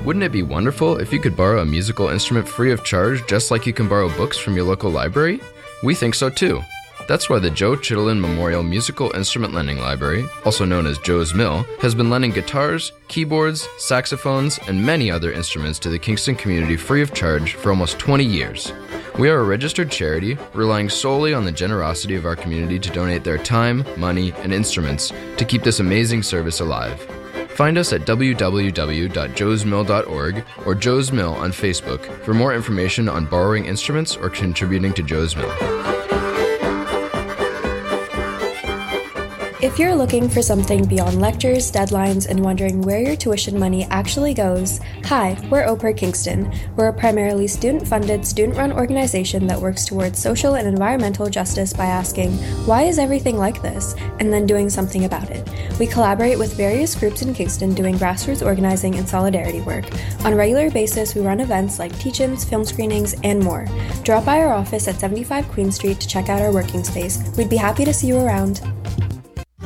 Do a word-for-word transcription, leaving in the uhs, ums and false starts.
Wouldn't it be wonderful if you could borrow a musical instrument free of charge just like you can borrow books from your local library? We think so too. That's why the Joe Chittenden Memorial Musical Instrument Lending Library, also known as Joe's Mill, has been lending guitars, keyboards, saxophones, and many other instruments to the Kingston community free of charge for almost twenty years. We are a registered charity, relying solely on the generosity of our community to donate their time, money, and instruments to keep this amazing service alive. Find us at w w w dot joes mill dot org or Joe's Mill on Facebook for more information on borrowing instruments or contributing to Joe's Mill. If you're looking for something beyond lectures, deadlines, and wondering where your tuition money actually goes, hi, we're O P R Kingston. We're a primarily student-funded, student-run organization that works towards social and environmental justice by asking, why is everything like this? And then doing something about it. We collaborate with various groups in Kingston doing grassroots organizing and solidarity work. On a regular basis, we run events like teach-ins, film screenings, and more. Drop by our office at seventy-five Queen Street to check out our working space. We'd be happy to see you around.